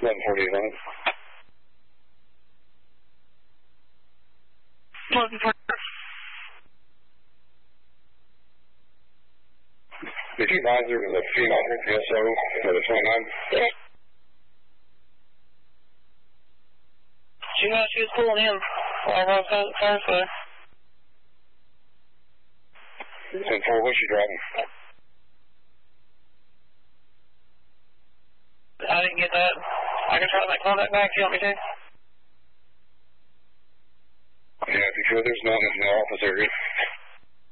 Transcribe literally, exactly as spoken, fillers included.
eleven forty-nine. eleven forty. The advisor was a female P S O for the twenty-nine. Yeah. She was, she was pulling in while I was firefly. ten four, what's she driving? I didn't get that. I can try that contact back. You want me to? Yeah, if you could, there's none in the office area.